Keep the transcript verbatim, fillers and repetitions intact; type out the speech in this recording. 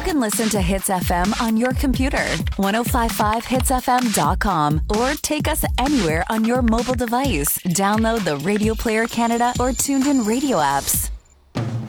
can listen to Hits F M on your computer, ten fifty-five hits f m dot com, or take us anywhere on your mobile device. Download the Radio Player Canada or Tuned In radio apps.